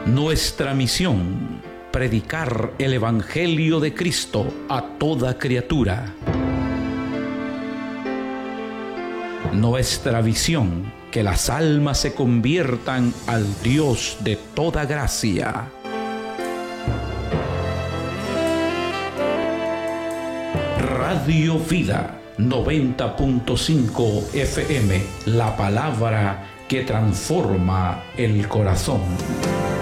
Nuestra misión: predicar el Evangelio de Cristo a toda criatura. Nuestra visión: que las almas se conviertan al Dios de toda gracia. Radio Vida 90.5 FM, la palabra que transforma el corazón.